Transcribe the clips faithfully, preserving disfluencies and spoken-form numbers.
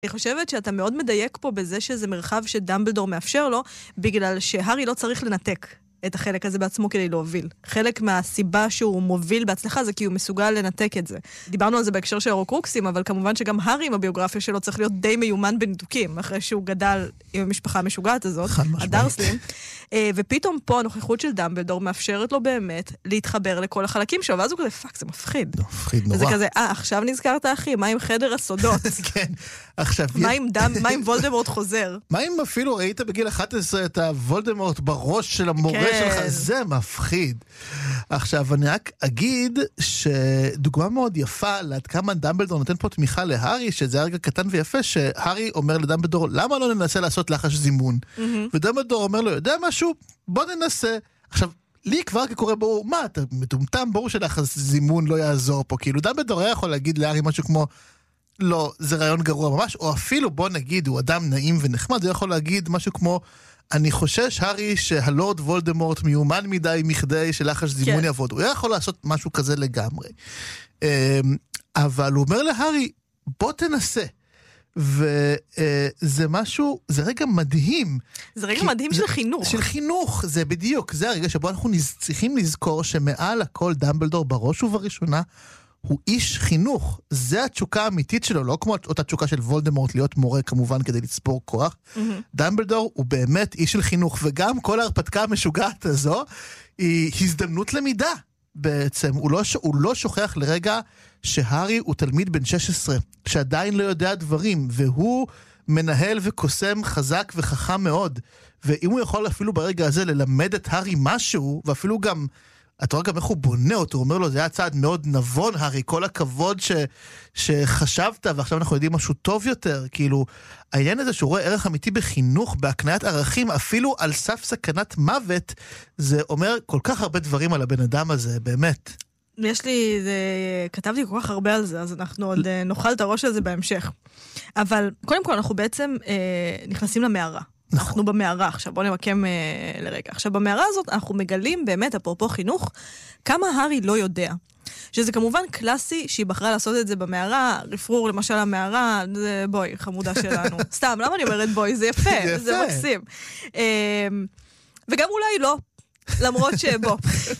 אני חושבת שאתה מאוד מדייק פה בזה שזה מרחב שדמבלדור מאפשר לו, בגלל שהארי לא צריך לנתק את החלק הזה בעצמו כדי להוביל. חלק מהסיבה שהוא מוביל בהצלחה זה כי הוא מסוגל לנתק את זה. דיברנו על זה בהקשר של הרוקרוקסים, אבל כמובן שגם הארי עם הביוגרפיה שלו צריך להיות די מיומן בניתוקים, אחרי שהוא גדל עם המשפחה המשוגעת הזאת, הדרסלים. ופתאום פה הנוכחות של דמבלדור מאפשרת לו באמת להתחבר לכל החלקים שלו, ואז הוא כזה, פאק, זה מפחיד. מפחיד נורא. וזה כזה, אה, עכשיו נזכרת, אחי, מה עם חדר הסודות? כן, עכשיו... מה עם דם, מה עם וולדמורט חוזר? מה אם אפילו ראית בגיל אחת עשרה את הוולדמורט בראש של המורה שלך? זה מפחיד. עכשיו, אני רק אגיד שדוגמה מאוד יפה לעד כמה דמבלדור נותן פה תמיכה להארי, שזה הרגע קטן ויפה, שהארי אומר לדמבלדור, למה לא ננסה לעשות לחש זימון? ודמבלדור אומר לו, יודע משהו? בוא ננסה. עכשיו, לי כבר כקורא ברור, מה, אתה מטומטם, ברור שלחש זימון לא יעזור פה. כאילו, דמבלדור היה יכול להגיד להארי משהו כמו, לא, זה רעיון גרוע ממש, או אפילו, בוא נגיד, הוא אדם נעים ונחמד, הוא יכול להגיד משהו כמו, אני חושש, הארי, שהלורד וולדמורט מיומן מדי מכדי שלחש זימון יעבוד. הוא יכול לעשות משהו כזה לגמרי. אבל הוא אומר להארי, בוא תנסה. וזה משהו, זה רגע מדהים. זה רגע מדהים של חינוך. של חינוך, זה בדיוק. זה הרגע שבו אנחנו צריכים לזכור שמעל הכל דמבלדור בראש ובראשונה, הוא איש חינוך. זה התשוקה האמיתית שלו, לא כמו אותה תשוקה של וולדמורט להיות מורה כמובן כדי לצפור כוח. Mm-hmm. דמבלדור הוא באמת איש של חינוך, וגם כל ההרפתקה המשוגעת הזו היא הזדמנות למידה בעצם. הוא לא, הוא לא שוכח לרגע שהארי הוא תלמיד בן שש עשרה, שעדיין לא יודע דברים, והוא מנהל וקוסם חזק וחכם מאוד. ואם הוא יכול אפילו ברגע הזה ללמד את הארי משהו, ואפילו גם... אתה רואה גם איך הוא בונה אותו, הוא אומר לו, זה היה צעד מאוד נבון, הארי, כל הכבוד ש, שחשבת, ועכשיו אנחנו יודעים משהו טוב יותר, כאילו, העניין הזה שהוא רואה ערך אמיתי בחינוך, בהקניית ערכים, אפילו על סף סכנת מוות, זה אומר כל כך הרבה דברים על הבן אדם הזה, באמת. יש לי, זה, כתבתי כל כך הרבה על זה, אז אנחנו עוד נאכל את הראש הזה בהמשך. אבל קודם כל אנחנו בעצם אה, נכנסים למערה. נכון. אנחנו במערה עכשיו, בואו נמקם אה, לרגע. עכשיו, במערה הזאת אנחנו מגלים באמת, אפרופו חינוך, כמה הארי לא יודע. שזה כמובן קלאסי שהיא בחרה לעשות את זה במערה, רפרור למשל המערה, זה בואי, חמודה שלנו. סתם, למה אני אומרת בואי? זה יפה, זה, יפה. זה מקסים. אה, וגם אולי לא, למרות שבוא.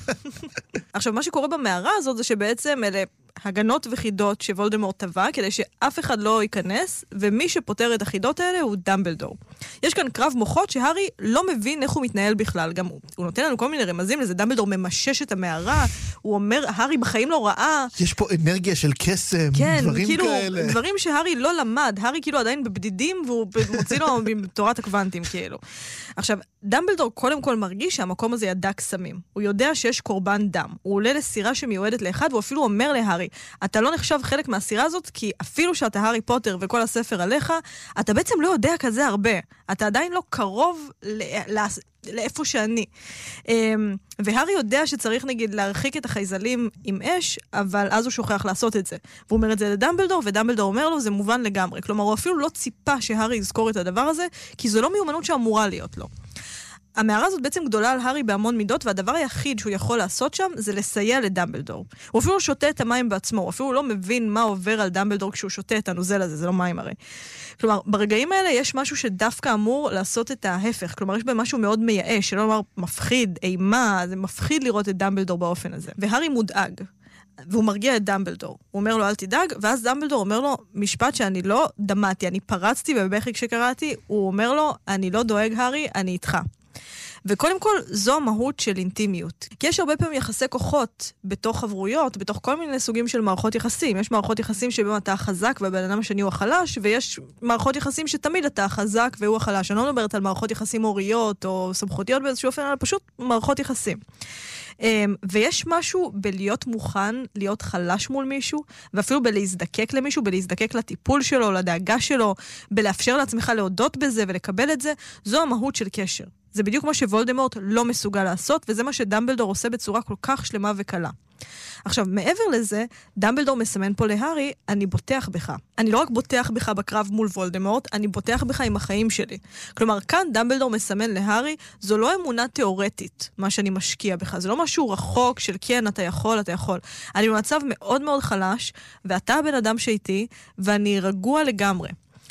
עכשיו, מה שקורה במערה הזאת זה שבעצם אלה... הגנות וחידות שוולדמורט טבע, כדי שאף אחד לא ייכנס, ומי שפותר את החידות האלה הוא דמבלדור. יש כאן קרב מוחות שהארי לא מבין איך הוא מתנהל בכלל. גם הוא, הוא נותן לנו כל מיני רמזים לזה, דמבלדור ממשש את המערה, הוא אומר, הארי בחיים לא ראה. יש פה אנרגיה של קסם, כן, דברים כאילו, כאלה. דברים שהארי לא למד, הארי כאילו עדיין בבדידים, והוא מוציא לו בתורת הקוונטים, כאילו. עכשיו, דמבלדור קודם כל מרגיש שהמקום הזה ידע קסמים. הוא יודע שיש קורבן דם. הוא עולה לסירה שמיועדת לאחד, והוא אפילו אומר להארי, אתה לא נחשב חלק מהסירה הזאת, כי אפילו שאתה הארי פוטר וכל הספר עליך, אתה בעצם לא יודע כזה הרבה. אתה עדיין לא קרוב לא, לא, לאיפה שאני. והארי יודע שצריך נגיד להרחיק את החייזלים עם אש, אבל אז הוא שוכח לעשות את זה. והוא אומר את זה לדמבלדור, ודמבלדור אומר לו, זה מובן לגמרי. כלומר, הוא אפילו לא ציפה שהארי יזכור את הדבר הזה, כי זו לא מיומנות שאמורה להיות לו. המערה הזאת בעצם גדולה על הארי בהמון מידות, והדבר היחיד שהוא יכול לעשות שם זה לסייע לדמבלדור. הוא אפילו שותה את המים בעצמו, הוא אפילו לא מבין מה עובר על דמבלדור כשהוא שותה את הנוזל הזה, זה לא מים הרי. כלומר, ברגעים האלה יש משהו שדווקא אמור לעשות את ההפך, כלומר יש בהם משהו מאוד מייאש, שלא לומר מפחיד, אימה, זה מפחיד לראות את דמבלדור באופן הזה. והארי מודאג. והוא מרגיע את דמבלדור. הוא אומר לו, אל תדאג, ואז דמבלדור אומר לו, משפט שאני לא דמעתי, אני פרצתי בבכי כשקראתי, הוא אומר לו, אני לא דואג, הארי, אני איתך. וקודם כל, זו המהות של אינטימיות. כי יש הרבה פעמים יחסי כוחות בתוך חברויות, בתוך כל מיני סוגים של מערכות יחסים. יש מערכות יחסים שבהם אתה חזק והבן אדם השני הוא החלש, ויש מערכות יחסים שתמיד אתה חזק והוא החלש. אני לא מדברת על מערכות יחסים הוריות או סמכותיות באיזשהו אופן, אלא פשוט מערכות יחסים. ויש משהו בלהיות מוכן, להיות חלש מול מישהו, ואפילו בלהזדקק למישהו, בלהזדקק לטיפול שלו, לדאגה שלו, בלאפשר לעצמך להודות בזה ולקבל את זה, זו המהות של קשר. זה בדיוק מה שוולדמורט לא מסוגל לעשות, וזה מה שדמבלדור עושה בצורה כל כך שלמה וקלה. עכשיו, מעבר לזה, דמבלדור מסמן פה להארי, אני בוטח בך. אני לא רק בוטח בך בקרב מול וולדמורט, אני בוטח בך עם החיים שלי. כלומר, כאן דמבלדור מסמן להארי, זו לא אמונה תיאורטית, מה שאני משקיע בך. זה לא משהו רחוק של כן, אתה יכול, אתה יכול. אני במצב מאוד מאוד חלש, ואתה הבן אדם שאיתי, ואני רגוע לגמרי.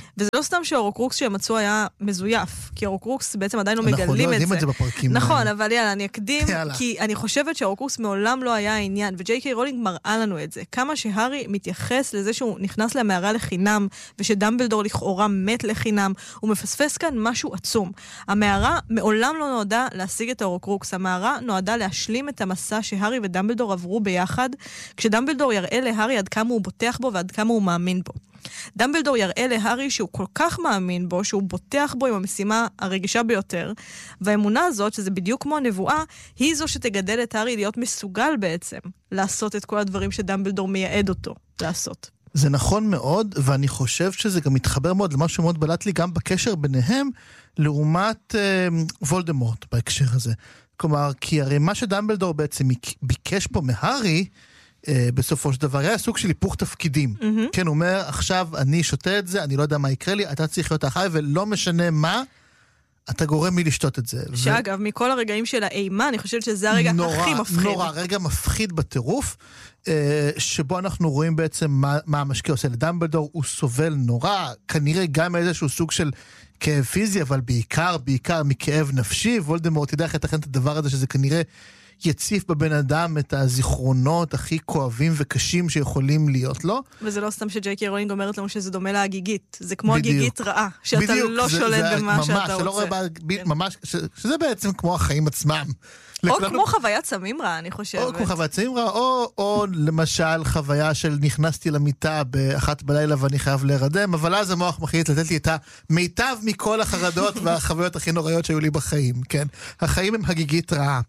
וזה לא סתם שהאורוקרוקס שהם מצאו היה מזויף, כי האורוקרוקס בעצם עדיין לא מגלים את זה. אנחנו לא יודעים את זה בפרקים. נכון, אבל יאללה, אני אקדים, כי אני חושבת שהאורוקרוקס מעולם לא היה העניין, וג'יי קיי רולינג מראה לנו את זה. כמה שהארי מתייחס לזה שהוא נכנס למערה לחינם, ושדמבלדור לכאורה מת לחינם, הוא מפספס כאן משהו עצום. המערה מעולם לא נועדה להשיג את האורוקרוקס, המערה נועדה להשלים את המסע שהארי ודמבלדור עברו ביחד, כשדמבלדור יראה להארי עד כמה הוא בוטח בו ועד כמה הוא מאמין בו. דמבלדור יראה להארי שהוא כל כך מאמין בו, שהוא בוטח בו עם המשימה הרגישה ביותר, והאמונה הזאת, שזה בדיוק כמו הנבואה, היא זו שתגדל את הארי להיות מסוגל בעצם לעשות את כל הדברים שדמבלדור מייעד אותו לעשות. זה נכון מאוד, ואני חושב שזה גם מתחבר מאוד למשהו מאוד בלט לי גם בקשר ביניהם, לעומת אה, וולדמורט בהקשר הזה. כלומר, כי הרי מה שדמבלדור בעצם ביקש פה מהארי, אה, בסופו של דבר, היה סוג של היפוך תפקידים. Mm-hmm. כן, הוא אומר, עכשיו אני שותה את זה, אני לא יודע מה יקרה לי, אתה צריך להיות אחרי, ולא משנה מה, אתה גורם לי לשתות את זה. שאגב, ו... מכל הרגעים של האימה, אני חושבת שזה הרגע נורא, הכי מפחיד. נורא, רגע מפחיד בטירוף, אה, שבו אנחנו רואים בעצם מה, מה המשקיע עושה לדמבלדור, הוא סובל נורא, כנראה גם איזשהו סוג של כאב פיזי, אבל בעיקר, בעיקר מכאב נפשי, וולדמורט ידע איך לתכן את הדבר הזה, שזה כנראה יציף בבן אדם את הזיכרונות הכי כואבים וקשים שיכולים להיות לו. וזה לא סתם שג'יי קיי רולינג אומרת לנו שזה דומה להגיגית. זה כמו הגיגית רעה, שאתה לא שולט במה שאתה רוצה. ממש, שזה בעצם כמו החיים עצמם. או כמו חוויית סמים רעה, אני חושבת. או כמו חוויית סמים רעה, או למשל חוויה של נכנסתי למיטה באחת בלילה ואני חייב להירדם, אבל אז המוח מחליט לתת לי את המיטב מכל החרדות והחוויות הכי נוראיות שהיו לי בחיים, כן? החיים הם הגיגית רעה.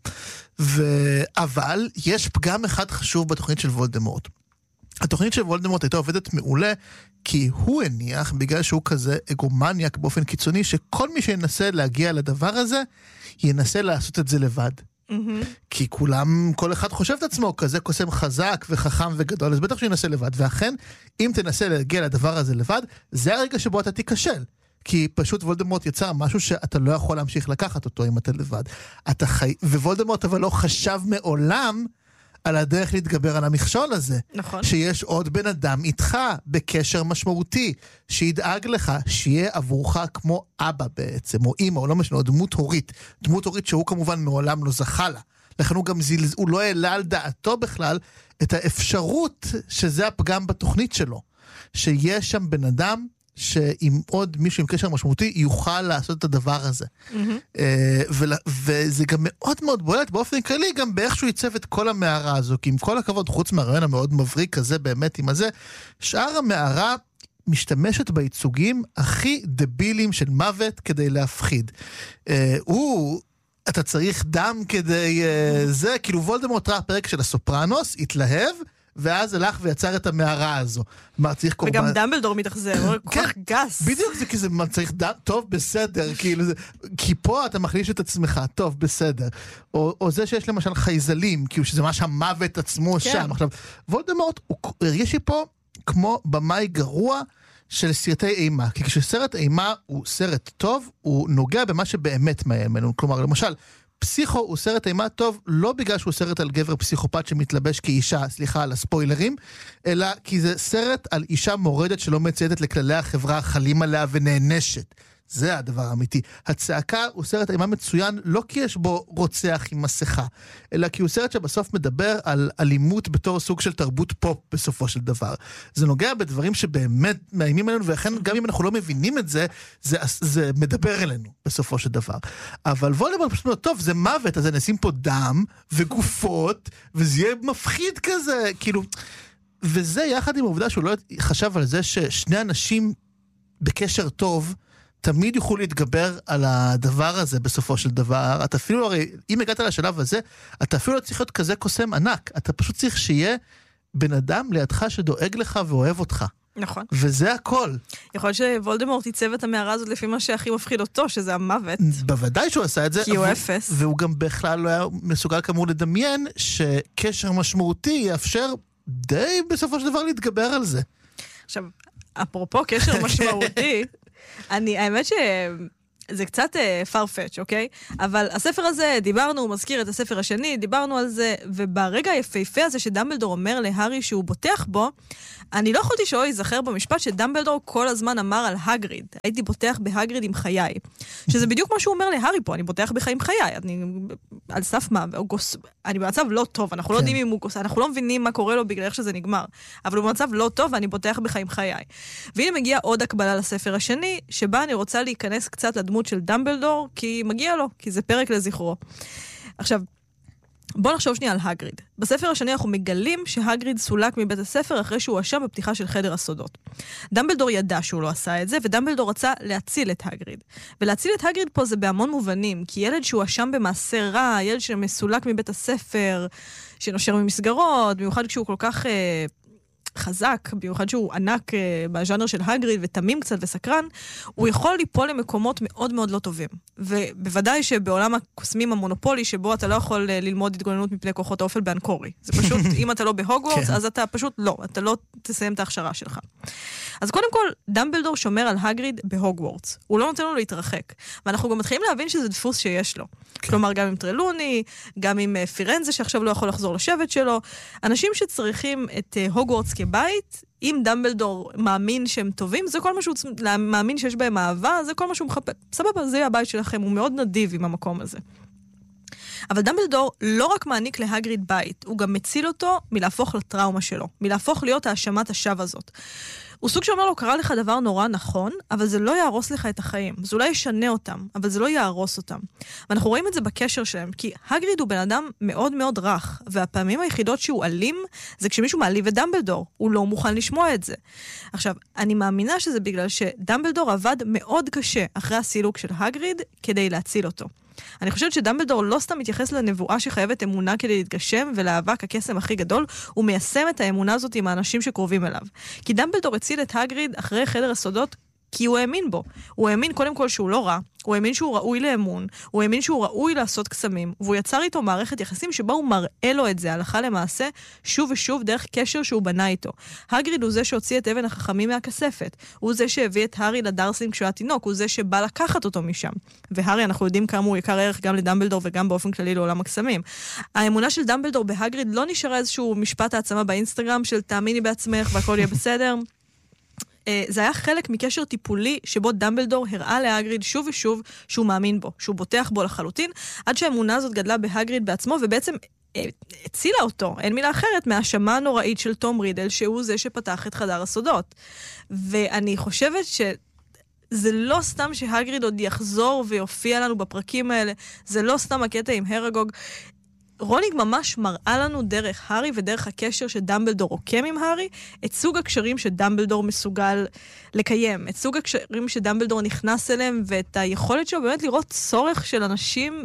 אבל יש פגם אחד חשוב בתוכנית של וולדמורט. התוכנית של וולדמורט הייתה עובדת מעולה, כי הוא הניח, בגלל שהוא כזה אגומניאק באופן קיצוני, שכל מי שינסה להגיע לדבר הזה, ינסה לעשות את זה לבד. Mm-hmm. כי כולם, כל אחד חושב את עצמו, כזה קוסם חזק וחכם וגדול, אז בטח שינסה לבד. ואכן, אם תנסה להגיע לדבר הזה לבד, זה הרגע שבו אתה תיכשל. כי פשוט וולדמורט יצר משהו שאתה לא יכול להמשיך לקחת אותו אם אתה לבד. אתה חי... ווולדמורט אבל לא חשב מעולם על הדרך להתגבר על המכשול הזה. נכון. שיש עוד בן אדם איתך בקשר משמעותי, שידאג לך, שיהיה עבורך כמו אבא בעצם, או אמא, או לא משנה, או דמות הורית. דמות הורית שהוא כמובן מעולם לא זכה לה. לכן הוא גם זיל... הוא לא העלה על דעתו בכלל את האפשרות שזה הפגם בתוכנית שלו. שיש שם בן אדם שעם עוד מישהו עם קשר משמעותי יוכל לעשות את הדבר הזה. Mm-hmm. וזה גם מאוד מאוד בולט באופן כללי, גם באיך שהוא ייצב את כל המערה הזו, כי עם כל הכבוד, חוץ מהרעיון המאוד מבריק כזה באמת עם הזה, שאר המערה משתמשת בייצוגים הכי דבילים של מוות כדי להפחיד. הוא... אתה צריך דם כדי זה, כאילו וולדמורט ראה פרק של הסופרנוס, התלהב, ואז הלך ויצר את המערה הזו. מה, צריך קורבן... וגם דמבלדור מתאכזר, כל כך גס. בדיוק, זה כי זה צריך דם, טוב, בסדר, כאילו זה... כי פה אתה מחליש את עצמך, טוב, בסדר. או, או זה שיש למשל חייזלים, כאילו שזה ממש המוות עצמו כן. שם. עכשיו, וולדמורט, יש לי פה כמו במאי גרוע של סרטי אימה. כי כשסרט אימה הוא סרט טוב, הוא נוגע במה שבאמת מהימנו. כלומר, למשל, פסיכו הוא סרט אימה טוב, לא בגלל שהוא סרט על גבר פסיכופת שמתלבש כאישה, סליחה על הספוילרים, אלא כי זה סרט על אישה מורדת שלא מצייתת לכללי החברה, חלים עליה ונענשת. זה הדבר האמיתי. הצעקה הוא סרט אימה מצוין, לא כי יש בו רוצח עם מסכה, אלא כי הוא סרט שבסוף מדבר על אלימות בתור סוג של תרבות פופ בסופו של דבר. זה נוגע בדברים שבאמת מאיימים עלינו, ולכן גם אם אנחנו לא מבינים את זה, זה, זה מדבר אלינו בסופו של דבר. אבל וולדמורט פשוט אומר, טוב, זה מוות, אז נשים פה דם וגופות, וזה יהיה מפחיד כזה, כאילו... וזה יחד עם העובדה שהוא לא חשב על זה ששני אנשים בקשר טוב, תמיד יוכלו להתגבר על הדבר הזה בסופו של דבר. אתה אפילו, הרי, אם הגעת לשלב הזה, אתה אפילו לא צריך להיות כזה קוסם ענק. אתה פשוט צריך שיהיה בן אדם לידך שדואג לך ואוהב אותך. נכון. וזה הכל. יכול להיות שוולדמורט ייצב את המערה הזאת לפי מה שהכי מפחיד אותו, שזה המוות. בוודאי שהוא עשה את זה. כי הוא אפס. והוא גם בכלל לא היה מסוגל כאמור לדמיין שקשר משמעותי יאפשר די בסופו של דבר להתגבר על זה. עכשיו, אפרופו קשר משמעותי, אני, האמת שזה קצת farfetch, אוקיי? אבל הספר הזה, דיברנו, הוא מזכיר את הספר השני, דיברנו על זה, וברגע היפהפה הזה שדמבלדור אומר להארי שהוא בוטח בו, אני לא יכולתי שלא להיזכר במשפט שדמבלדור כל הזמן אמר על הגריד. הייתי בוטח בהגריד עם חיי. שזה בדיוק מה שהוא אומר להרי פה, אני בוטח בחיים חיי. אני על סף מה, גוס... אני במצב לא טוב, אנחנו כן. לא יודעים אם הוא גוס... אנחנו לא מבינים מה קורה לו בגלל איך שזה נגמר. אבל הוא במצב לא טוב ואני בוטח בחיים חיי. והנה מגיעה עוד הקבלה לספר השני, שבה אני רוצה להיכנס קצת לדמות של דמבלדור, כי מגיע לו, כי זה פרק לזכרו. עכשיו, בוא נחשוב שנייה על הגריד. בספר השני אנחנו מגלים שהגריד סולק מבית הספר אחרי שהוא אשם בפתיחה של חדר הסודות. דמבלדור ידע שהוא לא עשה את זה, ודמבלדור רצה להציל את הגריד. ולהציל את הגריד פה זה בהמון מובנים, כי ילד שהוא אשם במעשה רע, ילד שמסולק מבית הספר, שנושר ממסגרות, במיוחד כשהוא כל כך אה, חזק, במיוחד שהוא ענק אה, בז'אנר של הגריד ותמים קצת וסקרן, הוא יכול ליפול למקומות מאוד מאוד לא טובים. ובוודאי שבעולם הקוסמים המונופולי, שבו אתה לא יכול אה, ללמוד התגוננות מפני כוחות האופל באנקורי. זה פשוט, אם אתה לא בהוגוורטס, אז אתה פשוט לא, אתה לא תסיים את ההכשרה שלך. אז קודם כל, דמבלדור שומר על הגריד בהוגוורטס. הוא לא נותן לו להתרחק. ואנחנו גם מתחילים להבין שזה דפוס שיש לו. כן. כלומר, גם עם טרלוני, גם עם uh, פירנזה, שעכשיו לא יכול לחזור לשבט שלו. אנשים שצריכים את uh, הוגוורטס כבית, אם דמבלדור מאמין שהם טובים, זה כל מה שהוא מאמין שיש בהם אהבה, זה כל מה שהוא מחפש. סבבה, זה הבית שלכם, הוא מאוד נדיב עם המקום הזה. אבל דמבלדור לא רק מעניק להגריד בית, הוא גם מציל אותו מלהפוך לטראומה שלו, מלהפוך להיות האשמת השווא הזאת. הוא סוג שאומר לו, קרא לך דבר נורא נכון, אבל זה לא יהרוס לך את החיים. זה אולי ישנה אותם, אבל זה לא יהרוס אותם. ואנחנו רואים את זה בקשר שלהם, כי הגריד הוא בן אדם מאוד מאוד רך, והפעמים היחידות שהוא אלים, זה כשמישהו מעליב את דמבלדור. הוא לא מוכן לשמוע את זה. עכשיו, אני מאמינה שזה בגלל שדמבלדור עבד מאוד קשה אחרי הסילוק של הגריד, כדי להציל אותו. אני חושבת שדמבלדור לא סתם מתייחס לנבואה שחייבת אמונה כדי להתגשם ולאבק הקסם הכי גדול, הוא מיישם את האמונה הזאת עם האנשים שקרובים אליו. כי דמבלדור הציל את הגריד אחרי חדר הסודות כי הוא האמין בו. הוא האמין קודם כל שהוא לא רע, הוא האמין שהוא ראוי לאמון, הוא האמין שהוא ראוי לעשות קסמים, והוא יצר איתו מערכת יחסים שבה הוא מראה לו את זה, הלכה למעשה, שוב ושוב דרך קשר שהוא בנה איתו. הגריד הוא זה שהוציא את אבן החכמים מהכספת, הוא זה שהביא את הארי לדרסלינג כשהוא התינוק, הוא זה שבא לקחת אותו משם. והארי, אנחנו יודעים כמה הוא יקר ערך גם לדמבלדור וגם באופן כללי לעולם הקסמים. האמונה של דמבלדור בהגריד לא נשארה איזשהו משפט העצמה באינסטגרם של תאמיני בעצמך והכל יהיה בסדר. זה היה חלק מקשר טיפולי שבו דמבלדור הראה להגריד שוב ושוב שהוא מאמין בו, שהוא בוטח בו לחלוטין, עד שהאמונה הזאת גדלה בהגריד בעצמו, ובעצם הצילה אותו, אין מילה אחרת, מהאשמה הנוראית של תום רידל, שהוא זה שפתח את חדר הסודות. ואני חושבת ש... זה לא סתם שהגריד עוד יחזור ויופיע לנו בפרקים האלה, זה לא סתם הקטע עם הרגוג. רולינג ממש מראה לנו דרך הארי ודרך הקשר שדמבלדור רוקם עם הארי, את סוג הקשרים שדמבלדור מסוגל לקיים, את סוג הקשרים שדמבלדור נכנס אליהם, ואת היכולת שלו באמת לראות צורך של אנשים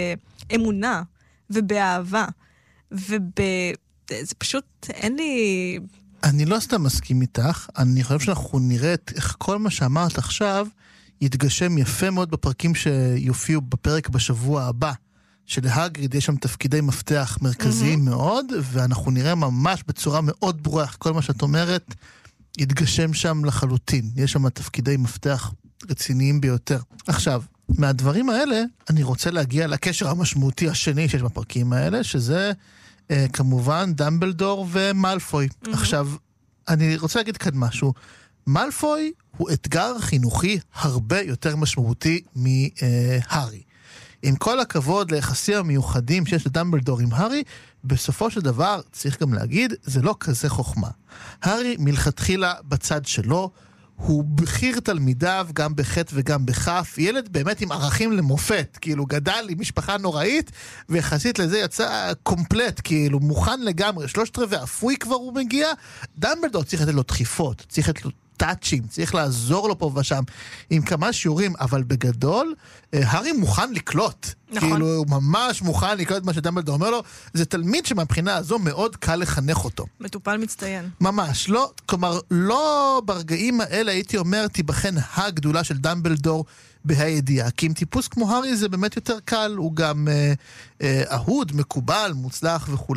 באמונה ובאהבה, וב... זה פשוט, אין לי... אני לא סתם מסכים איתך, אני חושב שאנחנו נראה איך כל מה שאמרת עכשיו יתגשם יפה מאוד בפרקים שיופיעו בפרק בשבוע הבא. שלהגריד יש שם תפקידי מפתח מרכזיים mm-hmm. מאוד, ואנחנו נראה ממש בצורה מאוד ברורה, כל מה שאת אומרת, יתגשם שם לחלוטין. יש שם תפקידי מפתח רציניים ביותר. עכשיו, מהדברים האלה, אני רוצה להגיע לקשר המשמעותי השני שיש בפרקים האלה, שזה אה, כמובן דמבלדור ומלפוי. Mm-hmm. עכשיו, אני רוצה להגיד כאן משהו. מלפוי הוא אתגר חינוכי הרבה יותר משמעותי מהארי. עם כל הכבוד ליחסים המיוחדים שיש לדמבלדור עם הארי, בסופו של דבר, צריך גם להגיד, זה לא כזה חוכמה. הארי מלכתחילה בצד שלו, הוא בחיר תלמידיו, גם בחטא וגם בחף, ילד באמת עם ערכים למופת, כאילו גדל עם משפחה נוראית, ויחסית לזה יצא קומפלט, כאילו מוכן לגמרי, שלושת רבעי אפוי כבר הוא מגיע, דמבלדור צריך לתת לו דחיפות, צריך לתת לו טאצ'ים, צריך לעזור לו פה ושם עם כמה שיעורים, אבל בגדול, הארי מוכן לקלוט. נכון. כאילו, הוא ממש מוכן לקלוט את מה שדמבלדור אומר לו. זה תלמיד שמבחינה הזו מאוד קל לחנך אותו. מטופל מצטיין. ממש, לא, כלומר, לא ברגעים האלה הייתי אומר, תיבחן הגדולה של דמבלדור בהידיעה. כי עם טיפוס כמו הארי זה באמת יותר קל, הוא גם אה, אה, אהוד, מקובל, מוצלח וכו'.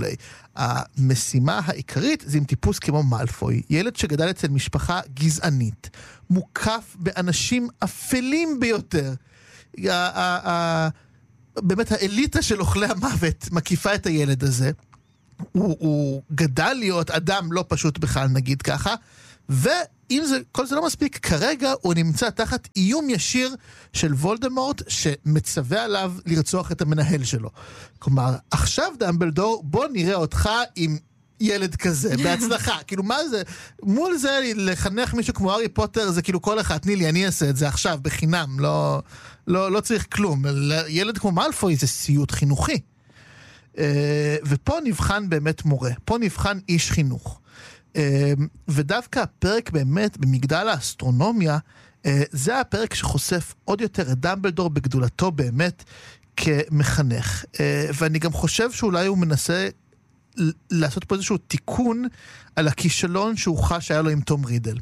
המשימה העיקרית זה עם טיפוס כמו מלפוי, ילד שגדל אצל משפחה גזענית, מוקף באנשים אפלים ביותר. ה- ה- ה- באמת האליטה של אוכלי המוות מקיפה את הילד הזה, הוא, הוא גדל להיות אדם לא פשוט בכלל, נגיד ככה, ואם זה, כל זה לא מספיק, כרגע הוא נמצא תחת איום ישיר של וולדמורט, שמצווה עליו לרצוח את המנהל שלו. כלומר, עכשיו דמבלדור, בוא נראה אותך עם ילד כזה, בהצלחה. כאילו, מה זה? מול זה, לחנך מישהו כמו הארי פוטר, זה כאילו כל אחד, תני לי, אני אעשה את זה עכשיו, בחינם, לא, לא, לא צריך כלום. ילד כמו מאלפוי זה סיוט חינוכי. ופה נבחן באמת מורה, פה נבחן איש חינוך. ודווקא הפרק באמת במגדל האסטרונומיה, זה הפרק שחושף עוד יותר את דמבלדור בגדולתו באמת כמחנך. ואני גם חושב שאולי הוא מנסה לעשות פה איזשהו תיקון על הכישלון שהוא חש שהיה לו עם תום רידל.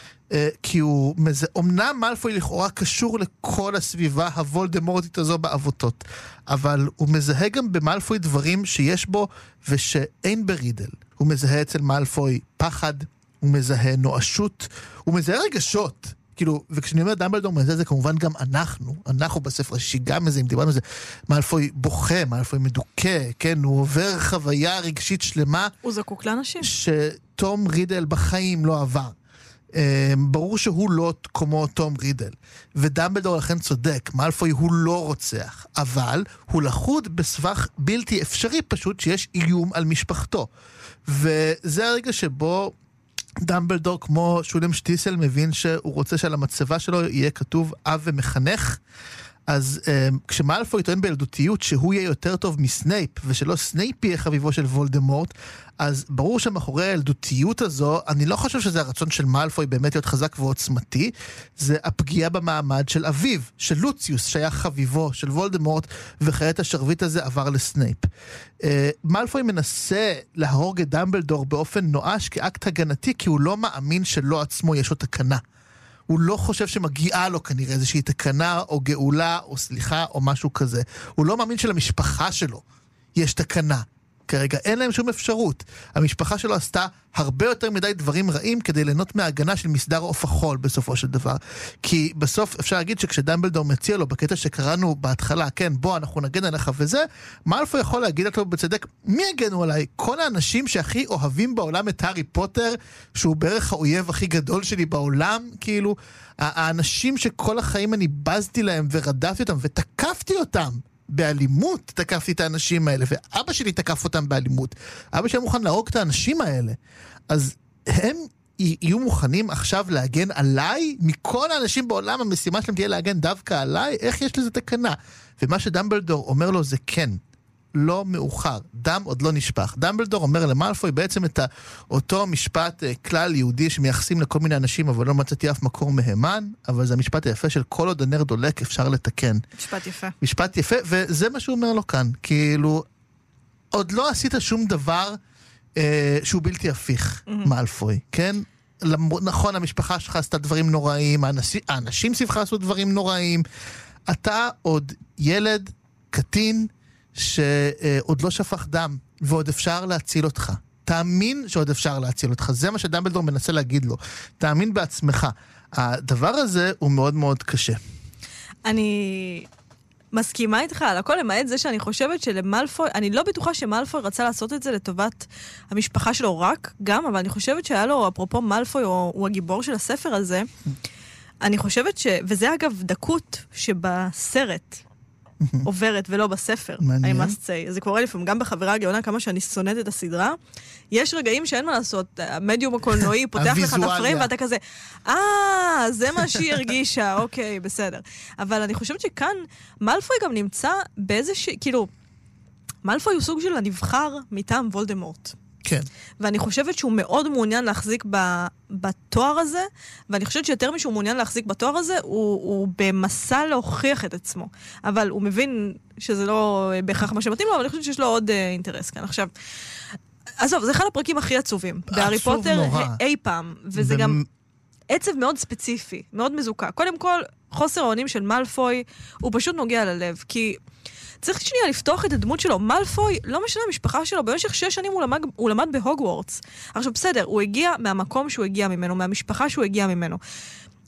כי הוא, אומנם מאלפוי לכאורה קשור לכל הסביבה הוולדמורטית הזו באבותות, אבל הוא מזהה גם במאלפוי דברים שיש בו ושאין ברידל. הוא מזהה אצל מאלפוי פחד, הוא מזהה נואשות, הוא מזהה רגשות. כאילו, וכשאני אומר דמבלדור מזהה, זה כמובן גם אנחנו, אנחנו בספר השישי גם מזה, אם דיברנו על זה, מאלפוי בוכה, מאלפוי מדוכא, כן, הוא עובר חוויה רגשית שלמה. הוא זקוק לאנשים. שתום רידל בחיים לא עבר. ברור שהוא לא כמו תום רידל, ודמבלדור לכן צודק, מאלפוי הוא לא רוצח, אבל הוא לחוד בסבך בלתי אפשרי פשוט שיש איום על משפחתו, וזה הרגע שבו דמבלדור כמו שולם שטיסל מבין שהוא רוצה שעל המצבה שלו יהיה כתוב אב ומחנך. אז um, כשמאלפוי טוען בילדותיות שהוא יהיה יותר טוב מסנייפ, ושלא סנייפ יהיה חביבו של וולדמורט, אז ברור שמאחורי הילדותיות הזו, אני לא חושב שזה הרצון של מאלפוי באמת להיות חזק ועוצמתי, זה הפגיעה במעמד של אביו, של לוציוס, שהיה חביבו של וולדמורט, וכעת השרביט הזה עבר לסנייפ. Uh, מאלפוי מנסה להרוג את דמבלדור באופן נואש כאקט הגנתי, כי הוא לא מאמין שלא עצמו יש לו תקנה. הוא לא חושב שמגיעה לו כנראה איזושהי תקנה או גאולה או סליחה או משהו כזה. הוא לא מאמין שלמשפחה שלו יש תקנה. כרגע אין להם שום אפשרות. המשפחה שלו עשתה הרבה יותר מדי דברים רעים כדי ליהנות מההגנה של מסדר עוף החול בסופו של דבר. כי בסוף אפשר להגיד שכשדמבלדור מציע לו בקטע שקראנו בהתחלה, כן, בוא אנחנו נגן עליך וזה, מאלפוי יכול להגיד לו בצדק, מי הגנו עליי? כל האנשים שהכי אוהבים בעולם את הארי פוטר, שהוא בערך האויב הכי גדול שלי בעולם, כאילו, האנשים שכל החיים אני בזתי להם ורדפתי אותם ותקפתי אותם, באלימות תקפתי את האנשים האלה, ואבא שלי תקף אותם באלימות. אבא שלי מוכן להרוג את האנשים האלה. אז הם יהיו מוכנים עכשיו להגן עליי? מכל האנשים בעולם המשימה שלהם תהיה להגן דווקא עליי? איך יש לזה תקנה? ומה שדמבלדור אומר לו זה כן. לא מאוחר. דם עוד לא נשפך. דמבלדור אומר למאלפוי בעצם את אותו משפט כלל יהודי שמייחסים לכל מיני אנשים, אבל לא מצאתי אף מקור מהימן, אבל זה המשפט היפה של כל עוד הנר דולק אפשר לתקן. משפט יפה. משפט יפה, וזה מה שהוא אומר לו כאן. כאילו, עוד לא עשית שום דבר אה, שהוא בלתי הפיך, mm-hmm. מאלפוי, כן? נכון, המשפחה שלך עשתה דברים נוראים, האנשים, האנשים סביבך עשו דברים נוראים, אתה עוד ילד, קטין, שעוד לא שפך דם, ועוד אפשר להציל אותך. תאמין שעוד אפשר להציל אותך. זה מה שדמבלדור מנסה להגיד לו. תאמין בעצמך. הדבר הזה הוא מאוד מאוד קשה. אני מסכימה איתך על הכל, למעט זה שאני חושבת שלמאלפוי, אני לא בטוחה שמאלפוי רצה לעשות את זה לטובת המשפחה שלו רק, גם, אבל אני חושבת שהיה לו, אפרופו מאלפוי, הוא, הוא הגיבור של הספר הזה, אני חושבת ש... וזה אגב דקות שבסרט עוברת ולא בספר. מעניין. I must say. זה קורה לפעמים, גם בחברה הגאונה, כמה שאני שונאת את הסדרה, יש רגעים שאין מה לעשות, המדיום הקולנועי פותח לך את הפריים, ואתה כזה, אה, זה מה שהיא הרגישה, אוקיי, בסדר. אבל אני חושבת שכאן, מאלפוי גם נמצא באיזושהי, כאילו, מאלפוי הוא סוג של הנבחר מטעם וולדמורט. כן. ואני חושבת שהוא מאוד מעוניין להחזיק ב, בתואר הזה, ואני חושבת שיותר משהו מעוניין להחזיק בתואר הזה, הוא, הוא במסע להוכיח את עצמו. אבל הוא מבין שזה לא בהכרח מה שמתאים לו, אבל אני חושבת שיש לו עוד uh, אינטרס כאן. עכשיו, עזוב, זה אחד הפרקים הכי עצובים. בהארי פוטר אי פעם, וזה ו... גם עצב מאוד ספציפי, מאוד מזוקה. קודם כל, חוסר האונים של מאלפוי, הוא פשוט נוגע ללב, כי צריך שנייה לפתוח את הדמות שלו. מאלפוי, לא משנה המשפחה שלו, במשך שש שנים הוא למד, הוא למד בהוגוורטס. עכשיו בסדר, הוא הגיע מהמקום שהוא הגיע ממנו, מהמשפחה שהוא הגיע ממנו.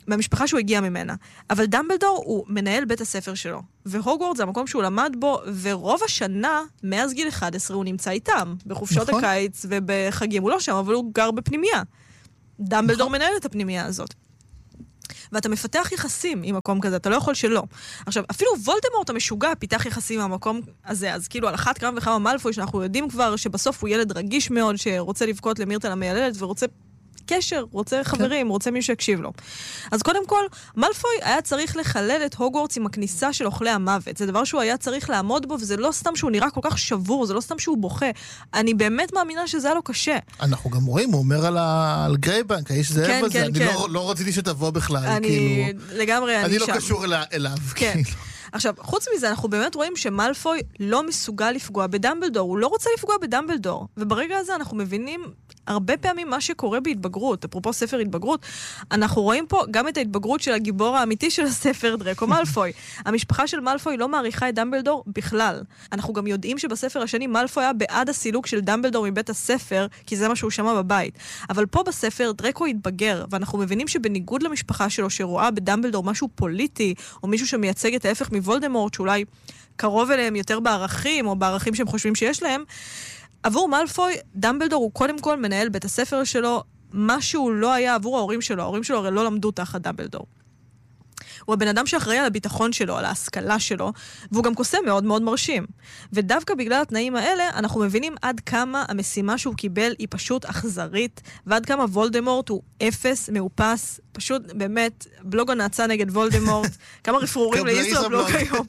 מהמשפחה שהוא הגיע ממנה. אבל דמבלדור הוא מנהל בית הספר שלו, והוגוורטס זה המקום שהוא למד בו, ורוב השנה, מאז גיל אחד עשרה, הוא נמצא איתם, בחופשות נכון. הקיץ ובחגים. הוא לא שם, אבל הוא גר בפנימייה. דמבלדור נכון. מנהל את הפנימייה הזאת. ואתה מפתח יחסים עם מקום כזה, אתה לא יכול שלא. עכשיו, אפילו וולדמורט המשוגע פיתח יחסים עם המקום הזה, אז כאילו על אחת כמה וכמה מאלפוי, שאנחנו יודעים כבר שבסוף הוא ילד רגיש מאוד, שרוצה לבכות למירטל המיילדת, ורוצה קשר, רוצה חברים, רוצה מי שיקשיב לו. אז קודם כל, מאלפוי היה צריך לחלל את הוגוורטס עם הכניסה של אוכלי המוות. זה דבר שהוא היה צריך לעמוד בו, וזה לא סתם שהוא נראה כל כך שבור, זה לא סתם שהוא בוכה. אני באמת מאמינה שזה היה לו קשה. אנחנו גם רואים, הוא אומר על, ה... על גרייבנק, האיש זאב כן, הזה, כן, אני כן. לא, לא רציתי שתבוא בכלל, אני כאילו... לגמרי, אני, אני לא שם. קשור אל... אליו, כן. כאילו. עכשיו, חוץ מזה, אנחנו באמת רואים שמאלפוי לא מסוגל לפגוע בדמבלדור. הוא לא רוצה לפגוע בדמבלדור. וברגע הזה אנחנו מבינים הרבה פעמים מה שקורה בהתבגרות. אפרופו ספר התבגרות, אנחנו רואים פה גם את ההתבגרות של הגיבור האמיתי של הספר, דרקו מאלפוי. המשפחה של מאלפוי לא מעריכה את דמבלדור בכלל. אנחנו גם יודעים שבספר השני מאלפוי היה בעד הסילוק של דמבלדור מבית הספר, כי זה מה שהוא שמע בבית. אבל פה בספר דרקו התבגר, ואנחנו מבינים שבניגוד למשפחה שלו שרואה בדמבלדור משהו פוליטי, או מישהו שמייצג את ההפך מוולדמורט, שאולי קרוב אליהם יותר בערכים, או בערכים שהם חושבים שיש להם, עבור מאלפוי, דמבלדור הוא קודם כל מנהל בית הספר שלו, מה שהוא לא היה עבור ההורים שלו. ההורים שלו הרי לא למדו תחת דמבלדור. הוא הבן אדם שאחראי על הביטחון שלו, על ההשכלה שלו, והוא גם קוסם מאוד מאוד מרשים. ודווקא בגלל התנאים האלה, אנחנו מבינים עד כמה המשימה שהוא קיבל היא פשוט אכזרית, ועד כמה וולדמורט הוא אפס, מאופס, פשוט באמת בלוג הנאצה נגד וולדמורט, כמה רפרורים לישראבלוג היום.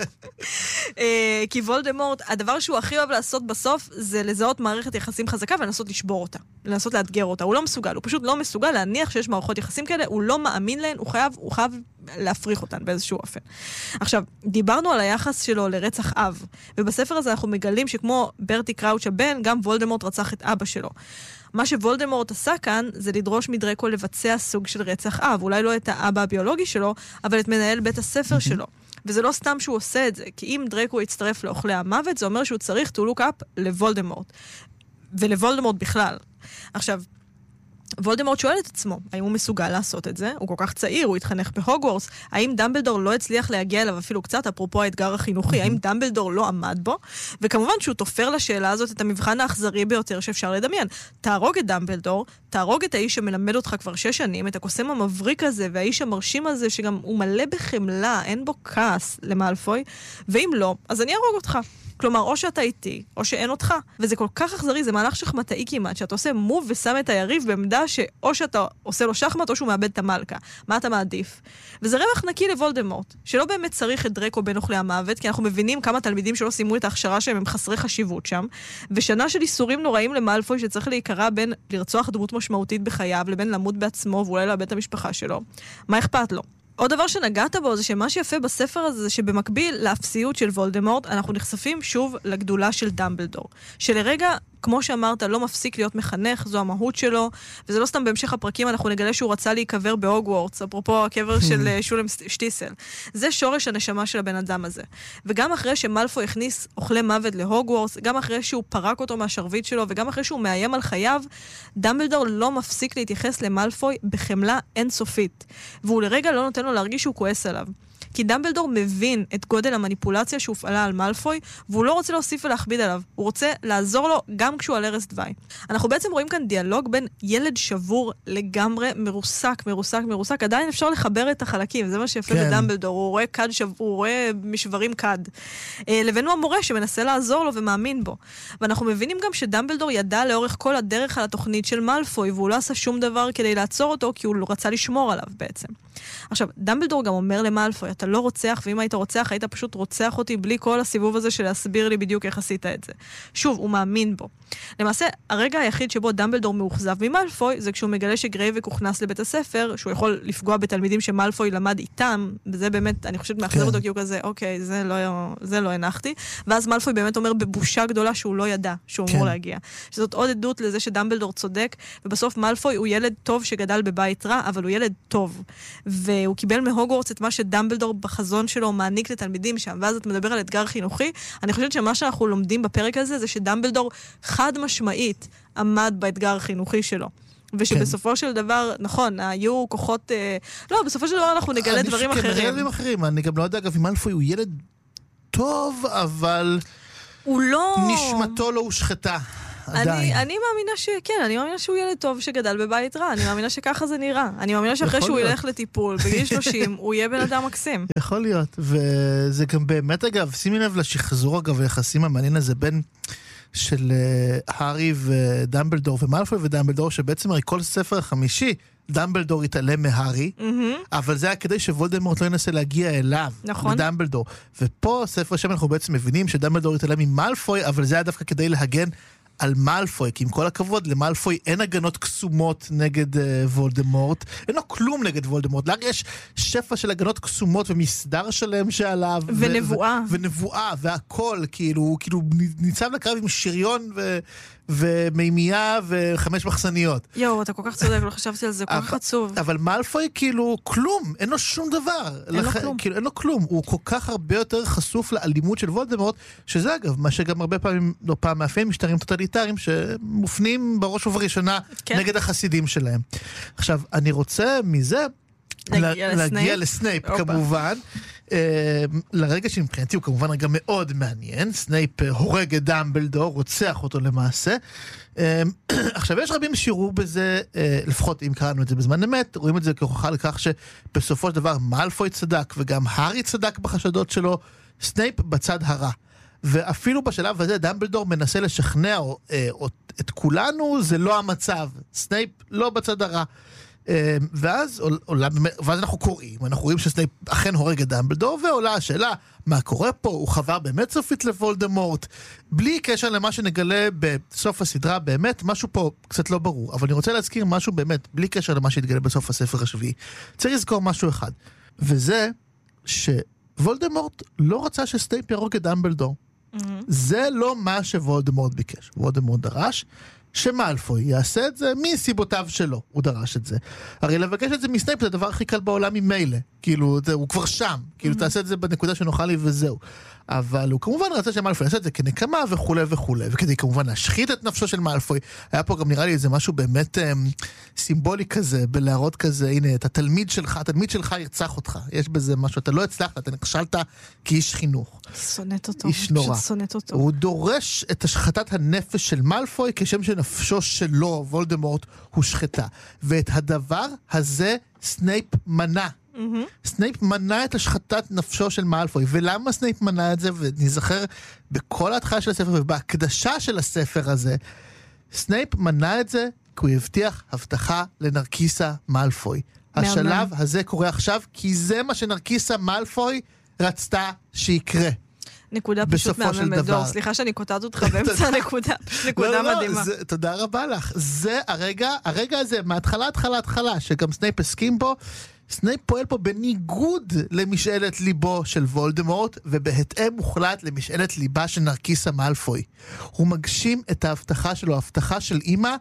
כי וולדמורט, הדבר שהוא הכי אוהב לעשות בסוף, זה לזהות מערכת יחסים חזקה ולנסות לשבור אותה, לנסות לאתגר אותה. הוא לא מסוגל, הוא פשוט לא מסוגל להניח שיש מערכות יחסים כאלה, הוא לא מאמין להן, הוא חייב, הוא חייב להפריך אותן באיזשהו אופן. עכשיו, דיברנו על היחס שלו לרצח אב, ובספר הזה אנחנו מגלים שכמו ברטי קראוץ' הבן, גם וולדמורט רצח את אבא שלו. מה שוולדמורט עשה כאן, זה לדרוש מדרקו לבצע סוג של רצח אב, אולי לא את האבא הביולוגי שלו, אבל את מנהל בית הספר שלו. וזה לא סתם שהוא עושה את זה, כי אם דרקו יצטרף לאוכלי המוות, זה אומר שהוא צריך to look up לוולדמורט. ולוולדמורט בכלל. עכשיו, וולדמורט שואל את עצמו, האם הוא מסוגל לעשות את זה? הוא כל כך צעיר, הוא התחנך בהוגוורטס. האם דמבלדור לא הצליח להגיע אליו אפילו קצת, אפרופו האתגר החינוכי? האם דמבלדור לא עמד בו? וכמובן שהוא תופר לשאלה הזאת את המבחן האכזרי ביותר שאפשר לדמיין. תהרוג את דמבלדור, תהרוג את האיש שמלמד אותך כבר שש שנים, את הקוסם המבריק הזה, והאיש המרשים הזה שגם הוא מלא בחמלה, אין בו כעס למאלפוי, ואם לא, אז אני ארוג אותך. כלומר, או שאתה איתי, או שאין אותך. וזה כל כך אכזרי, זה מהלך שחמטאי כמעט, שאתה עושה מוב ושם את היריב בעמדה שאו שאתה עושה לו שחמט, או שהוא מאבד את המלכה. מה אתה מעדיף? וזה רווח נקי לוולדמורט, שלא באמת צריך את דרקו בין אוכלי המוות, כי אנחנו מבינים כמה תלמידים שלא סיימו את ההכשרה שהם הם חסרי חשיבות שם, ושנה של איסורים נוראים למאלפוי שצריך להיקרא בין לרצוח דמות משמעותית בחייו, לבין למות בעצמו ואולי לאבד את המשפחה שלו. מה אכפת לו? עוד דבר שנגעת בו זה שמה שיפה בספר הזה זה שבמקביל לאפסיות של וולדמורט אנחנו נחשפים שוב לגדולה של דמבלדור. שלרגע, כמו שאמרת, לא מפסיק להיות מחנך, זו המהות שלו, וזה לא סתם בהמשך הפרקים אנחנו נגלה שהוא רצה להיקבר בהוגוורטס, אפרופו הקבר של שולם שטיסל. זה שורש הנשמה של הבן אדם הזה. וגם אחרי שמאלפוי הכניס אוכלי מוות להוגוורטס, גם אחרי שהוא פרק אותו מהשרביט שלו, וגם אחרי שהוא מאיים על חייו, דמבלדור לא מפסיק להתייחס למאלפוי בחמלה אינסופית. והוא לרגע לא נותן לו להרגיש שהוא כועס עליו. כי דמבלדור מבין את גודל המניפולציה שהופעלה על מאלפוי, והוא לא רוצה להוסיף ולהכביד עליו. הוא רוצה לעזור לו גם כשהוא על ערש דווי. אנחנו בעצם רואים כאן דיאלוג בין ילד שבור לגמרי מרוסק, מרוסק, מרוסק. עדיין אפשר לחבר את החלקים, זה מה שיפה כן. בדמבלדור. הוא רואה קד שבור, הוא רואה משברים קד. לבינו המורה שמנסה לעזור לו ומאמין בו. ואנחנו מבינים גם שדמבלדור ידע לאורך כל הדרך על התוכנית של מאלפוי, והוא לא עשה שום דבר כדי לעצור אותו, כי הוא רצה לשמור עליו בעצם. עכשיו, דמבלדור גם אומר למאלפוי, אתה לא רוצח, ואם היית רוצח, היית פשוט רוצח אותי בלי כל הסיבוב הזה של להסביר לי בדיוק איך עשית את זה. שוב, הוא מאמין בו. למעשה, הרגע היחיד שבו דמבלדור מאוכזב ממאלפוי, זה כשהוא מגלה שגרייבק הוכנס לבית הספר, שהוא יכול לפגוע בתלמידים שמאלפוי למד איתם, וזה באמת, אני חושבת, מאכזב אותו, כי הוא כזה, אוקיי, זה לא, זה לא הנחתי. ואז מאלפוי באמת אומר בבושה גדולה שהוא לא ידע שהוא אמור להגיע. שזאת עוד עדות לזה שדמבלדור צודק, ובסוף מאלפוי הוא ילד טוב שגדל בבית רע, אבל הוא ילד טוב. והוא קיבל מהוגוורטס את מה שדמבלדור בחזון שלו מעניק לתלמידים שם, ואז את מדבר על אתגר חינוכי. אני חושבת שמה שאנחנו לומדים בפרק הזה זה שדמבלדור חד משמעית עמד באתגר החינוכי שלו. ושבסופו של דבר, נכון, היו כוחות... לא, בסופו של דבר אנחנו נגלה דברים אחרים. אני דברים אחרים. אני גם לא יודע, אגב, אם מאלפוי הוא ילד טוב, אבל... הוא לא... נשמתו לא הושחתה. אני, אני מאמינה ש... כן, אני מאמינה שהוא ילד טוב שגדל בבית רע. אני מאמינה שככה זה נראה. אני מאמינה שאחרי שהוא להיות. ילך לטיפול, בגיל שלושים, הוא יהיה בן אדם מקסים. יכול להיות. וזה גם באמת, אגב, שימי לב לשחזור, אגב, היחסים המעניין הזה בין של uh, הארי ודמבלדור ומאלפוי ודמבלדור, שבעצם הרי כל ספר החמישי, דמבלדור התעלם מהארי, mm-hmm. אבל זה היה כדי שוולדמורט לא ינסה להגיע אליו, נכון. לדמבלדור. ופה, ספר שם, אנחנו בעצם מבינים שדמבלדור התעלם ממאלפוי, אבל זה היה דווקא כדי להגן על מאלפוי, כי עם כל הכבוד, למאלפוי אין הגנות קסומות נגד uh, וולדמורט, אין לו כלום נגד וולדמורט, לארי יש שפע של הגנות קסומות ומסדר שלם שעליו. ונבואה. ו- ו- ונבואה, והכל, כאילו, כאילו ניצב לקרב עם שריון ו- ומימייה וחמש מחסניות. יואו, אתה כל כך צודק, לא חשבתי על זה, כל כך עצוב. אבל מאלפוי כאילו כלום, אין לו שום דבר. אין לו כלום. כאילו, אין לו כלום, הוא כל כך הרבה יותר חשוף לאלימות של וולדמורט, שזה אגב, מה שגם הרבה פעמים, לא פעם מאפיין משטרים טוטליטריים, שמופנים בראש ובראשונה כן. נגד החסידים שלהם. עכשיו, אני רוצה מזה להגיע, להגיע לסנייפ, אופה. כמובן. לרגע שמבחינתי הוא כמובן רגע מאוד מעניין, סנייפ הורג את דמבלדור, רוצח אותו למעשה. עכשיו יש רבים שיראו בזה, לפחות אם קראנו את זה בזמן אמת, רואים את זה כהוכחה לכך שבסופו של דבר מאלפוי צדק וגם הארי צדק בחשדות שלו, סנייפ בצד הרע. ואפילו בשלב הזה דמבלדור מנסה לשכנע את כולנו, זה לא המצב, סנייפ לא בצד הרע. ואז, ואז אנחנו קוראים, אנחנו רואים שסנייפ אכן הורג את דמבלדור, ועולה השאלה, מה קורה פה? הוא חבר באמת סופית לוולדמורט, בלי קשר למה שנגלה בסוף הסדרה, באמת, משהו פה קצת לא ברור, אבל אני רוצה להזכיר משהו באמת, בלי קשר למה שהתגלה בסוף הספר השביעי. צריך לזכור משהו אחד, וזה שוולדמורט לא רצה שסנייפ יהרוג את דמבלדור. Mm-hmm. זה לא מה שוולדמורט ביקש. וולדמורט דרש שמאלפוי יעשה את זה מסיבותיו שלו, הוא דרש את זה. הרי לבקש את זה מסנייפ זה הדבר הכי קל בעולם ממילא, כאילו זה, הוא כבר שם, כאילו mm-hmm. תעשה את זה בנקודה שנוחה לי וזהו. אבל הוא כמובן רצה שמאלפוי יעשה את זה כנקמה וכו' וכו', וכדי כמובן להשחית את נפשו של מאלפוי. היה פה גם נראה לי איזה משהו באמת אמ, סימבולי כזה, בלהראות כזה, הנה, את התלמיד שלך, התלמיד שלך ירצח אותך. יש בזה משהו, אתה לא הצלחת, אתה נכשלת כאיש חינוך. שונאת אותו, איש נורא. שונאת אותו. הוא דורש את השחטת הנפש של מאלפוי, כשם שנפשו שלו, וולדמורט, הושחתה. ואת הדבר הזה סנייפ מנע. Mm-hmm. סנייפ מנע את השחטת נפשו של מאלפוי. ולמה סנייפ מנע את זה? ונזכר בכל ההתחלה של הספר ובהקדשה של הספר הזה, סנייפ מנע את זה כי הוא הבטיח הבטחה לנרקיסה מאלפוי. השלב הזה קורה עכשיו כי זה מה שנרקיסה מאלפוי רצתה שיקרה. נקודה פשוט מהממת, דור, סליחה שאני קוטעת אותך באמצע נקודה, נקודה מדהימה. תודה רבה לך. זה הרגע, הרגע הזה, מההתחלה, התחלה, התחלה, שגם סנייפ הסכים בו, סנייפ פועל פה בניגוד למשאלת ליבו של וולדמורט, ובהתאם מוחלט למשאלת ליבה של נרקיסה מאלפוי. הוא מגשים את ההבטחה שלו, ההבטחה של אמא,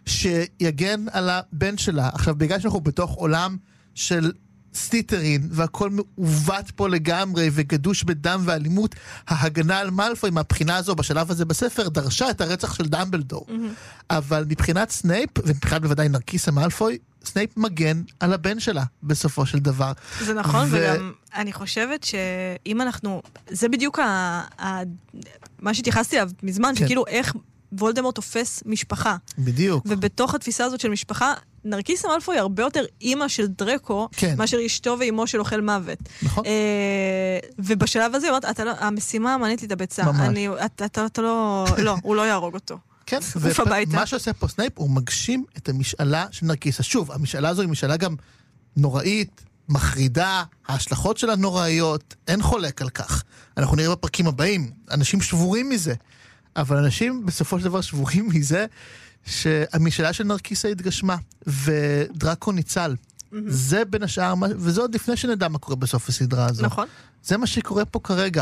שיגן על הבן שלה. עכשיו, בגלל שאנחנו בתוך עולם של סטיטרין, והכל מעוות פה לגמרי, וגדוש בדם ואלימות, ההגנה על מאלפוי, מהבחינה הזו, בשלב הזה בספר, דרשה את הרצח של דמבלדור. Mm-hmm. אבל מבחינת סנייפ, ומבחינת בוודאי נרקיסה מאלפוי, סנייפ מגן על הבן שלה, בסופו של דבר. זה נכון, ו... וגם אני חושבת שאם אנחנו, זה בדיוק ה... ה... מה שהתייחסתי עליו מזמן, כן. שכאילו איך וולדמורט תופס משפחה. בדיוק. ובתוך התפיסה הזאת של משפחה, נרקיסה מאלפוי הרבה יותר אימא של דרקו, כן. מאשר אשתו ואימו של אוכל מוות. נכון. אה, ובשלב הזה, אומרת, לא, המשימה מענית לי את הביצה. ממש. אני, אתה, אתה, אתה לא, לא, הוא לא יהרוג אותו. כן, ומה שעושה פה סנייפ, הוא מגשים את המשאלה של נרקיסה. שוב, המשאלה הזו היא משאלה גם נוראית, מחרידה, ההשלכות שלה נוראיות, אין חולק על כך. אנחנו נראה בפרקים הבאים, אנשים שבורים מזה, אבל אנשים בסופו של דבר שבורים מזה, שהמשאלה של נרקיסה התגשמה, ודרקו ניצל. Mm-hmm. זה בין השאר, וזה עוד לפני שנדע מה קורה בסוף הסדרה הזו. נכון. זה מה שקורה פה כרגע,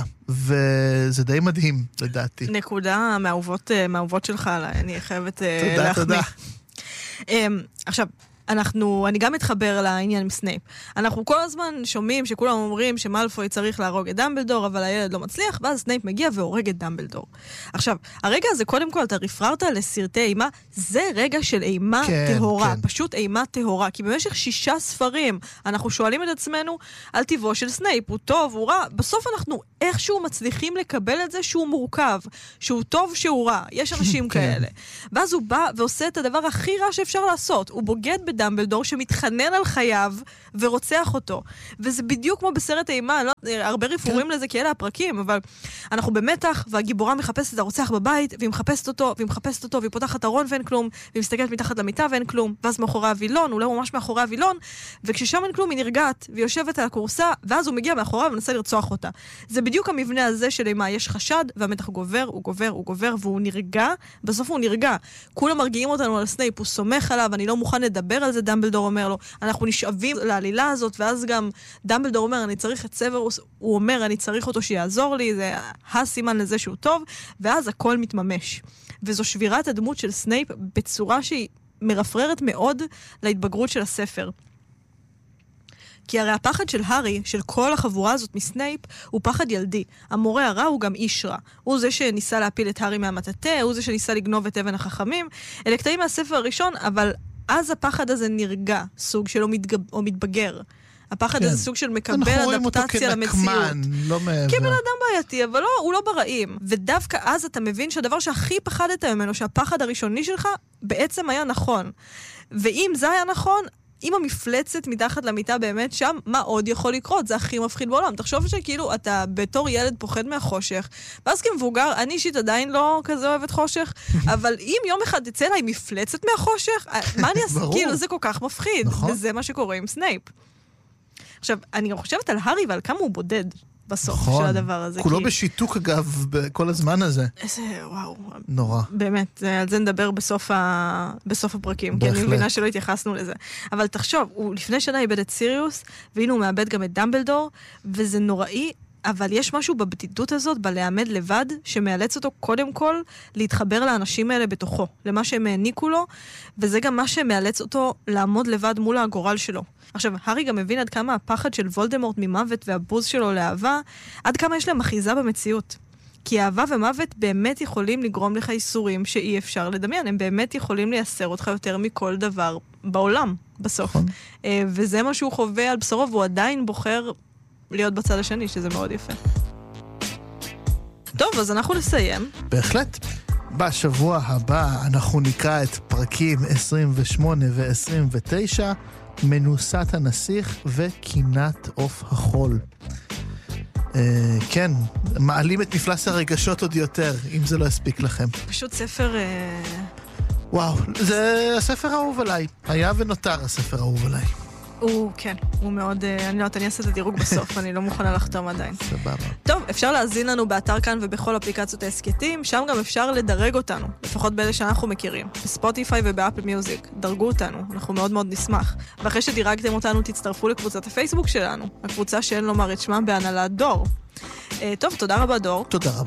וזה די מדהים, לדעתי. נקודה מהאהובות, מהאהובות שלך, אני חייבת תודה, להחמיא. תודה. עכשיו, אנחנו, אני גם מתחבר לעניין עם סנייפ. אנחנו כל הזמן שומעים שכולם אומרים שמאלפוי צריך להרוג את דמבלדור, אבל הילד לא מצליח, ואז סנייפ מגיע והורג את דמבלדור. עכשיו, הרגע הזה, קודם כל, אתה רפררת לסרטי אימה, זה רגע של אימה כן, טהורה, כן. פשוט אימה טהורה, כי במשך שישה ספרים אנחנו שואלים את עצמנו על טבעו של סנייפ, הוא טוב, הוא רע, בסוף אנחנו איכשהו מצליחים לקבל את זה שהוא מורכב, שהוא טוב, שהוא רע, יש אנשים כאלה. ואז הוא בא ועושה את הדבר הכי רע שאפשר לעשות, הוא בוגד בדמבלדור שמתחנן על חייו ורוצח אותו. וזה בדיוק כמו בסרט אימה, לא, הרבה רפורים לזה כי אלה הפרקים, אבל אנחנו במתח, והגיבורה מחפשת את הרוצח בבית, והיא מחפשת אותו, והיא מחפשת אותו, והיא פותחת ארון ואין כלום, והיא מסתכלת מתחת למיטה ואין כלום, ואז מאחורי הווילון, אולי הוא ממש מאחורי הווילון, וכששם אין כלום היא נרגעת, והיא יושבת על הקורסה, ואז הוא מגיע מאחוריו ומנסה לרצוח אותה. זה בדיוק המבנה הזה של אימה, יש חשד, והמתח גובר, הוא גובר, הוא גובר, והוא נרגע, בסוף הוא נרגע. כולם מרגיעים אותנו על סנייפ, הוא סומך עליו, אני לא מוכן לדבר על זה, דמבלדור אומר לו, אנחנו נשאבים לעלילה הזאת, ואז גם דמבלדור אומר, אני צריך את סוורוס, הוא אומר, אני צריך אותו שיעזור לי, זה הסימן לזה שהוא טוב, ואז הכל מתממש. וזו שבירת הדמות של סנייפ בצורה שהיא מרפררת מאוד להתבגרות של הספר. כי הרי הפחד של הארי, של כל החבורה הזאת מסנייפ, הוא פחד ילדי. המורה הרע הוא גם איש רע. הוא זה שניסה להפיל את הארי מהמטאטה, הוא זה שניסה לגנוב את אבן החכמים. אלה קטעים מהספר הראשון, אבל אז הפחד הזה נרגע, סוג שלו מתגב, או מתבגר. הפחד כן. הזה סוג של מקבל אדפטציה למציאות. לא כבן אדם בעייתי, אבל לא, הוא לא ברעים. ודווקא אז אתה מבין שהדבר שהכי פחדת ממנו, שהפחד הראשוני שלך, בעצם היה נכון. ואם זה היה נכון, אם המפלצת מתחת למיטה באמת שם, מה עוד יכול לקרות? זה הכי מפחיד בעולם. תחשוב שכאילו אתה בתור ילד פוחד מהחושך, ואז כמבוגר, אני אישית עדיין לא כזה אוהבת חושך, אבל אם יום אחד תצא לה עם מפלצת מהחושך, מה אני אעשה? כאילו זה כל כך מפחיד. נכון. וזה מה שקורה עם סנייפ. עכשיו, אני גם חושבת על הארי ועל כמה הוא בודד בסוף נכון. של הדבר הזה. כולו כי... בשיתוק אגב, בכל הזמן הזה. איזה, וואו. נורא. באמת, על זה נדבר בסוף, ה... בסוף הפרקים, בהחלט. כי אני מבינה שלא התייחסנו לזה. אבל תחשוב, הוא לפני שנה איבד את סיריוס, והנה הוא מאבד גם את דמבלדור, וזה נוראי, אבל יש משהו בבדידות הזאת, בלעמד לבד, שמאלץ אותו קודם כל להתחבר לאנשים האלה בתוכו, למה שהם העניקו לו, וזה גם מה שמאלץ אותו לעמוד לבד מול הגורל שלו. עכשיו, הארי גם מבין עד כמה הפחד של וולדמורט ממוות והבוז שלו לאהבה, עד כמה יש להם אחיזה במציאות. כי אהבה ומוות באמת יכולים לגרום לך איסורים שאי אפשר לדמיין, הם באמת יכולים לייסר אותך יותר מכל דבר בעולם, בסוף. וזה מה שהוא חווה על בשרו, והוא עדיין בוחר להיות בצד השני, שזה מאוד יפה. טוב, אז אנחנו נסיים. בהחלט. בשבוע הבא אנחנו נקרא את פרקים עשרים ושמונה ו-עשרים ותשע, מנוסת הנסיך וקינת עוף החול. אה, כן, מעלים את מפלס הרגשות עוד יותר, אם זה לא יספיק לכם. פשוט ספר... אה... וואו, זה הספר האהוב עליי. היה ונותר הספר האהוב עליי. הוא, כן, הוא מאוד, אני לא יודעת, אני אעשה את הדירוג בסוף, אני לא מוכנה לחתום עדיין. סבבה. טוב, אפשר להזין לנו באתר כאן ובכל אפליקציות העסקתים, שם גם אפשר לדרג אותנו, לפחות באלה שאנחנו מכירים, בספוטיפיי ובאפל מיוזיק. דרגו אותנו, אנחנו מאוד מאוד נשמח. ואחרי שדירגתם אותנו, תצטרפו לקבוצת הפייסבוק שלנו, הקבוצה שאין לומר את שמה בהנהלת דור. טוב, תודה רבה דור. תודה רבה.